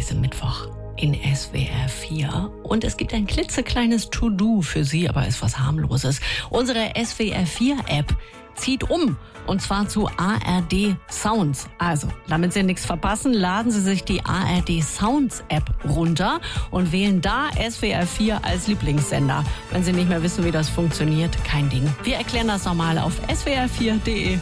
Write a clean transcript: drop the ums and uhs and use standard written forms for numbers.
diesem Mittwoch in SWR 4. Und es gibt ein klitzekleines To-Do für Sie, aber ist was harmloses. Unsere SWR 4 App zieht um. Und zwar zu ARD Sounds. Also, damit Sie nichts verpassen, laden Sie sich die ARD Sounds App runter und wählen da SWR 4 als Lieblingssender. Wenn Sie nicht mehr wissen, wie das funktioniert, kein Ding. Wir erklären das nochmal auf swr4.de.